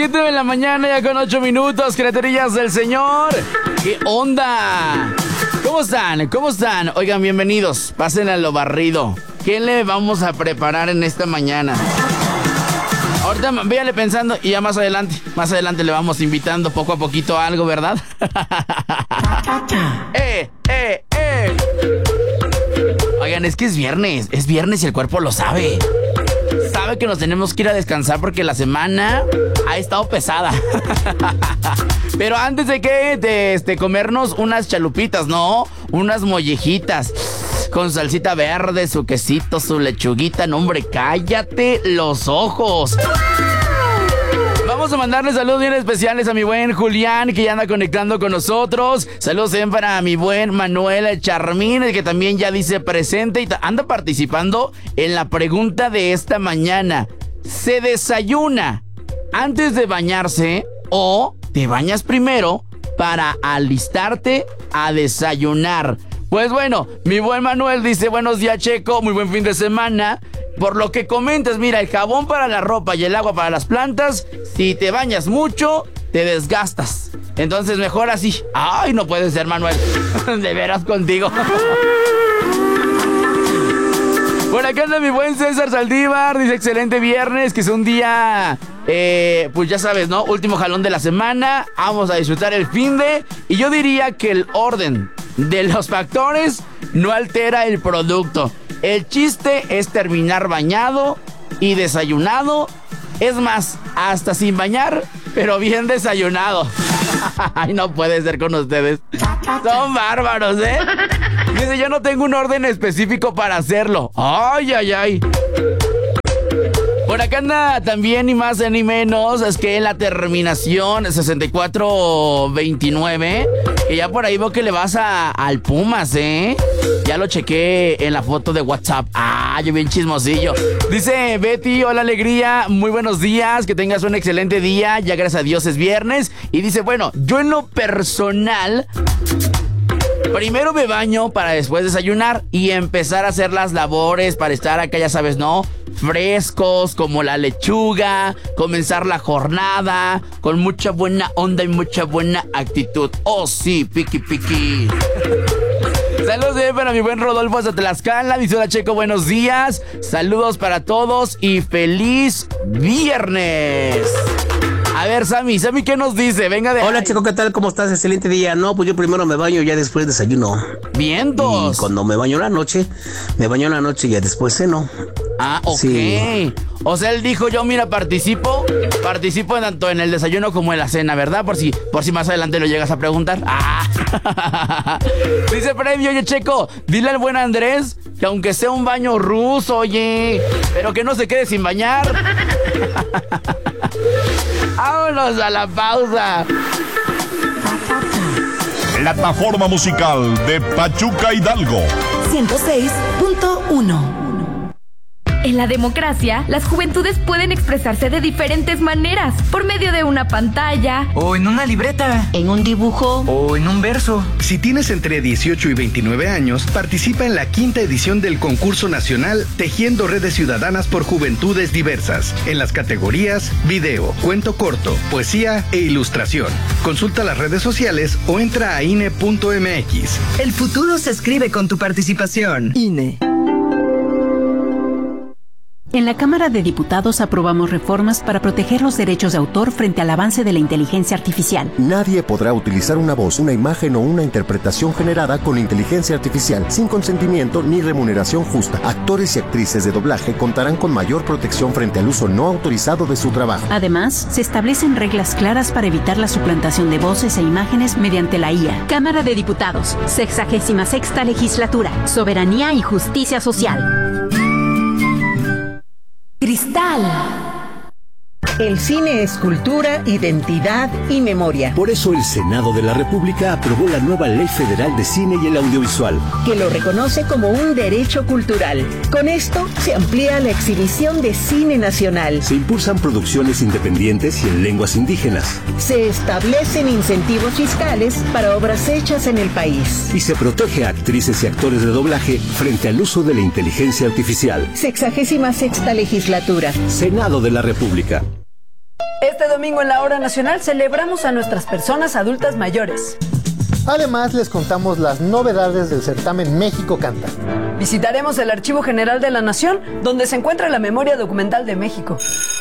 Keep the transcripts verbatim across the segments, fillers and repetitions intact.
siete de la mañana, ya con ocho minutos, criaturillas del Señor. ¿Qué onda? ¿Cómo están? ¿Cómo están? Oigan, bienvenidos. Pásenle a lo barrido. ¿Qué le vamos a preparar en esta mañana? Ahorita véale pensando y ya más adelante, más adelante le vamos invitando poco a poquito a algo, ¿verdad? ¡Eh, eh, eh! Oigan, es que es viernes, es viernes y el cuerpo lo sabe. Sabe que nos tenemos que ir a descansar porque la semana ha estado pesada. Pero antes de que de este, comernos unas chalupitas, ¿no? Unas mollejitas con salsita verde, su quesito, su lechuguita. No, hombre, cállate los ojos. Vamos a mandarle saludos bien especiales a mi buen Julián, que ya anda conectando con nosotros. Saludos también para mi buen Manuel Charmín, que también ya dice presente y anda participando en la pregunta de esta mañana. ¿Se desayuna antes de bañarse o te bañas primero para alistarte a desayunar? Pues bueno, mi buen Manuel dice: buenos días, Checo, muy buen fin de semana. Por lo que comentas, mira, el jabón para la ropa y el agua para las plantas, si te bañas mucho, te desgastas. Entonces mejor así. Ay, no puede ser, Manuel. De veras contigo. Por acá anda mi buen César Saldívar. Dice: excelente viernes, que es un día, eh, pues ya sabes, ¿no? Último jalón de la semana. Vamos a disfrutar el finde. Y yo diría que el orden de los factores no altera el producto. El chiste es terminar bañado y desayunado. Es más, hasta sin bañar, pero bien desayunado. Ay, no puede ser con ustedes. Son bárbaros, ¿eh? Dice: yo no tengo un orden específico para hacerlo. Ay, ay, ay. Por acá anda también, ni más ni menos, es que la terminación sesenta y cuatro veintinueve, que ya por ahí veo que le vas a, al Pumas, ¿eh? Ya lo chequé en la foto de WhatsApp. Ah, yo bien chismosillo. Dice Betty: hola, alegría, muy buenos días, que tengas un excelente día, ya gracias a Dios es viernes. Y dice: bueno, yo en lo personal, primero me baño para después desayunar y empezar a hacer las labores para estar acá, ya sabes, ¿no? Frescos, como la lechuga, comenzar la jornada con mucha buena onda y mucha buena actitud. Oh, sí, piqui, piqui. Saludos eh, para mi buen Rodolfo hasta Tlaxcala. Dice: hola, Checo, buenos días. Saludos para todos y feliz viernes. A ver, Sammy, Sammy, ¿qué nos dice? Venga de... Hola, Checo, ¿qué tal? ¿Cómo estás? Excelente día. No, pues yo primero me baño y ya después desayuno. Vientos. Y cuando me baño en la noche, me baño en la noche y ya después ceno. Ah, ok. Sí. O sea, él dijo: yo, mira, participo, participo tanto en el desayuno como en la cena, ¿verdad? Por si, por si más adelante lo llegas a preguntar. Ah. Dice Previo: oye, Checo, dile al buen Andrés que aunque sea un baño ruso, oye, pero que no se quede sin bañar. Vámonos a la pausa. Plataforma musical de Pachuca Hidalgo. ciento seis punto uno. En la democracia, las juventudes pueden expresarse de diferentes maneras, por medio de una pantalla, o en una libreta, en un dibujo, o en un verso. Si tienes entre dieciocho y veintinueve años, participa en la quinta edición del concurso nacional Tejiendo Redes Ciudadanas por Juventudes Diversas, en las categorías video, cuento corto, poesía e ilustración. Consulta las redes sociales o entra a I N E punto M X. El futuro se escribe con tu participación. I N E. En la Cámara de Diputados aprobamos reformas para proteger los derechos de autor frente al avance de la inteligencia artificial. Nadie podrá utilizar una voz, una imagen o una interpretación generada con inteligencia artificial sin consentimiento ni remuneración justa. Actores y actrices de doblaje contarán con mayor protección frente al uso no autorizado de su trabajo. Además, se establecen reglas claras para evitar la suplantación de voces e imágenes mediante la I A. Cámara de Diputados, sexagésima sexta legislatura, soberanía y justicia social. Cristal. El cine es cultura, identidad y memoria. Por eso el Senado de la República aprobó la nueva Ley Federal de Cine y el Audiovisual, que lo reconoce como un derecho cultural. Con esto se amplía la exhibición de cine nacional. Se impulsan producciones independientes y en lenguas indígenas. Se establecen incentivos fiscales para obras hechas en el país. Y se protege a actrices y actores de doblaje frente al uso de la inteligencia artificial. Sexagésima sexta legislatura. Senado de la República. Este domingo en la Hora Nacional celebramos a nuestras personas adultas mayores. Además, les contamos las novedades del certamen México Canta. Visitaremos el Archivo General de la Nación, donde se encuentra la memoria documental de México.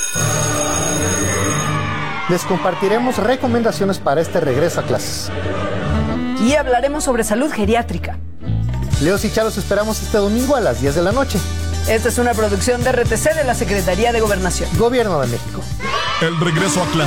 Les compartiremos recomendaciones para este regreso a clases. Y hablaremos sobre salud geriátrica. Leos y Charos esperamos este domingo a las diez de la noche. Esta es una producción de R T C de la Secretaría de Gobernación. Gobierno de México. El regreso a clases.